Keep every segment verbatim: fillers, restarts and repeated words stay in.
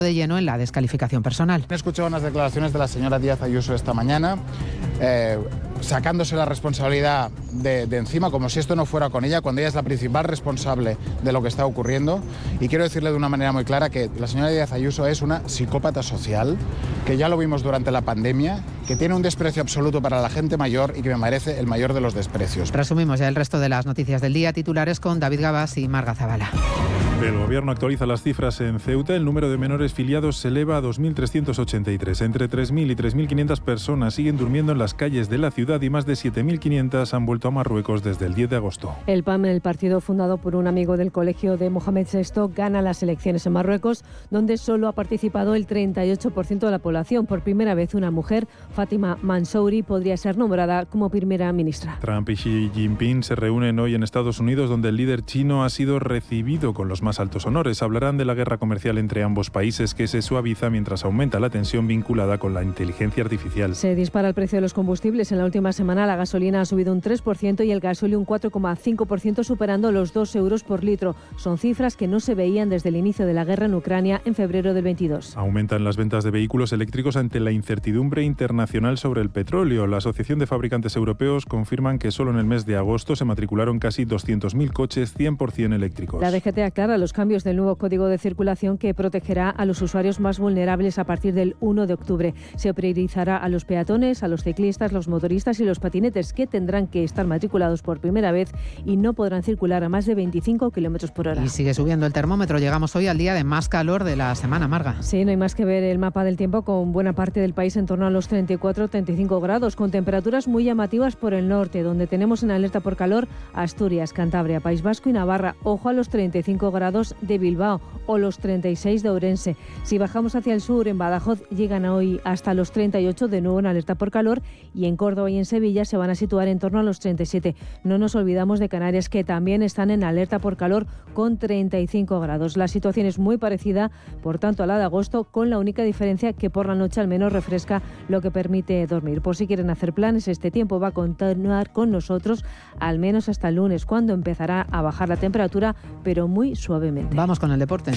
de lleno en la descalificación personal. He escuchado unas declaraciones de la señora Díaz Ayuso esta mañana, eh, sacándose la responsabilidad de, de encima, como si esto no fuera con ella, cuando ella es la principal responsable de lo que está ocurriendo. Y quiero decirle de una manera muy clara que la señora Díaz Ayuso es una psicópata social, que ya lo vimos durante la pandemia, que tiene un desprecio absoluto para la gente mayor y que me merece el mayor de los desprecios. Resumimos ya el resto de las noticias del día, titulares con David Gabás y Marga Zabala. El Gobierno actualiza las cifras en Ceuta. El número de menores filiados se eleva a dos mil trescientos ochenta y tres. Entre tres mil y tres mil quinientas personas siguen durmiendo en las calles de la ciudad y más de siete mil quinientas han vuelto a Marruecos desde el diez de agosto. El P A M, el partido fundado por un amigo del colegio de Mohamed sexto, gana las elecciones en Marruecos, donde solo ha participado el treinta y ocho por ciento de la población. Por primera vez, una mujer, Fátima Mansouri, podría ser nombrada como primera ministra. Trump y Xi Jinping se reúnen hoy en Estados Unidos, donde el líder chino ha sido recibido con los más altos honores. Hablarán de la guerra comercial entre ambos países, que se suaviza mientras aumenta la tensión vinculada con la inteligencia artificial. Se dispara el precio de los combustibles. En la última semana la gasolina ha subido un tres por ciento y el gasóleo un cuatro coma cinco por ciento, superando los dos euros por litro. Son cifras que no se veían desde el inicio de la guerra en Ucrania en febrero del veintidós. Aumentan las ventas de vehículos eléctricos ante la incertidumbre internacional sobre el petróleo. La Asociación de Fabricantes Europeos confirman que solo en el mes de agosto se matricularon casi doscientos mil coches cien por ciento eléctricos. La D G T aclara los cambios del nuevo Código de Circulación que protegerá a los usuarios más vulnerables a partir del uno de octubre. Se priorizará a los peatones, a los ciclistas, los motoristas y los patinetes, que tendrán que estar matriculados por primera vez y no podrán circular a más de veinticinco kilómetros por hora. Y sigue subiendo el termómetro. Llegamos hoy al día de más calor de la semana, Marga. Sí, no hay más que ver el mapa del tiempo, con buena parte del país en torno a los treinta y cuatro a treinta y cinco grados, con temperaturas muy llamativas por el norte, donde tenemos en alerta por calor Asturias, Cantabria, País Vasco y Navarra. Ojo a los treinta y cinco grados de Bilbao o los treinta y seis de Ourense. Si bajamos hacia el sur, en Badajoz llegan hoy hasta los treinta y ocho, de nuevo en alerta por calor, y en Córdoba y en Sevilla se van a situar en torno a los treinta y siete. No nos olvidamos de Canarias, que también están en alerta por calor con treinta y cinco grados. La situación es muy parecida, por tanto, a la de agosto, con la única diferencia que por la noche al menos refresca, lo que permite dormir. Por si quieren hacer planes, este tiempo va a continuar con nosotros al menos hasta el lunes, cuando empezará a bajar la temperatura, pero muy suavemente. Vamos con el deporte.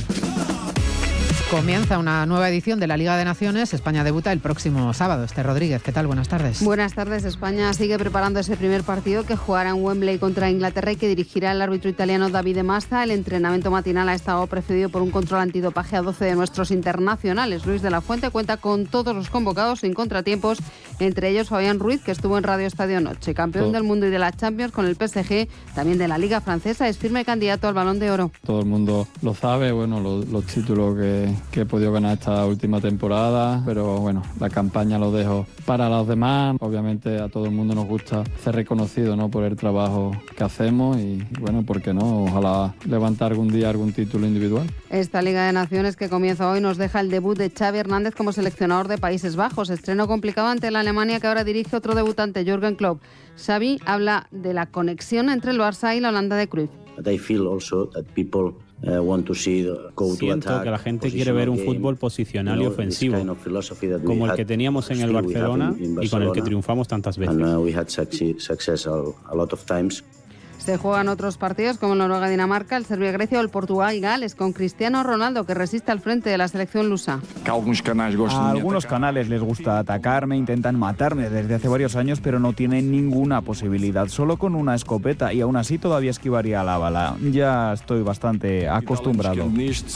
Comienza una nueva edición de la Liga de Naciones. España debuta el próximo sábado. Esther Rodríguez, ¿qué tal? Buenas tardes. Buenas tardes. España sigue preparando ese primer partido que jugará en Wembley contra Inglaterra y que dirigirá el árbitro italiano Davide Massa. El entrenamiento matinal ha estado precedido por un control antidopaje a doce de nuestros internacionales. Luis de la Fuente cuenta con todos los convocados sin contratiempos, entre ellos Fabián Ruiz, que estuvo en Radio Estadio Noche. Campeón Todo. del mundo y de la Champions con el P S G, también de la Liga Francesa, es firme candidato al Balón de Oro. Todo el mundo lo sabe, bueno, los, los títulos que, que he podido ganar esta última temporada, pero bueno, la campaña lo dejo para los demás. Obviamente a todo el mundo nos gusta ser reconocido, ¿no?, por el trabajo que hacemos y bueno, ¿por qué no? Ojalá levantar algún día algún título individual. Esta Liga de Naciones que comienza hoy nos deja el debut de Xavi Hernández como seleccionador de Países Bajos. Estreno complicado ante la Alemania, que ahora dirige otro debutante, Jürgen Klopp. Xavi habla de la conexión entre el Barça y la Holanda de Cruyff. Siento que la gente quiere ver un fútbol posicional y ofensivo, como el que teníamos en el Barcelona y con el que triunfamos tantas veces. Se juegan otros partidos como el Noruega-Dinamarca, el Serbia-Grecia o el Portugal-Gales, con Cristiano Ronaldo, que resiste al frente de la selección lusa. A algunos canales les gusta atacarme, intentan matarme desde hace varios años, pero no tienen ninguna posibilidad, solo con una escopeta, y aún así todavía esquivaría la bala. Ya estoy bastante acostumbrado.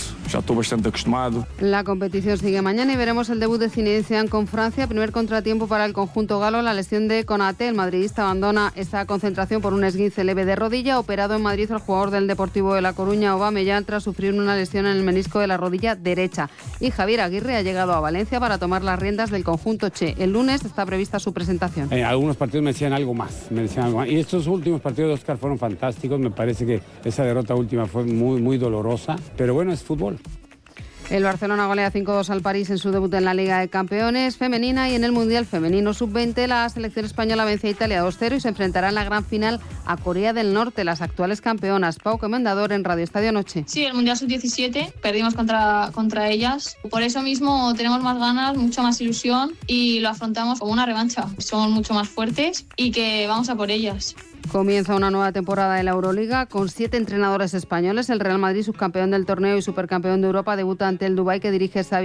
La competición sigue mañana y veremos el debut de Zinedine Zidane con Francia. Primer contratiempo para el conjunto galo, la lesión de Konaté. El madridista abandona esta concentración por un esguince leve de rodilla. Operado en Madrid el jugador del Deportivo de La Coruña, Aubameyang, tras sufrir una lesión en el menisco de la rodilla derecha. Y Javier Aguirre ha llegado a Valencia para tomar las riendas del conjunto Che. El lunes está prevista su presentación. Eh, algunos partidos me decían algo más, me decían algo más. Y estos últimos partidos de Óscar fueron fantásticos. Me parece que esa derrota última fue muy, muy dolorosa. Pero bueno, es fútbol. El Barcelona golea cinco dos al París en su debut en la Liga de Campeones femenina, y en el Mundial Femenino sub veinte la selección española vence a Italia dos cero y se enfrentará en la gran final a Corea del Norte, las actuales campeonas. Pau Comendador en Radio Estadio Noche. Sí, el Mundial sub diecisiete perdimos contra, contra ellas. Por eso mismo tenemos más ganas, mucha más ilusión y lo afrontamos como una revancha. Somos mucho más fuertes y que vamos a por ellas. Comienza una nueva temporada de la Euroliga con siete entrenadores españoles. El Real Madrid, subcampeón del torneo y supercampeón de Europa, debuta ante el Dubái, que dirige Xavi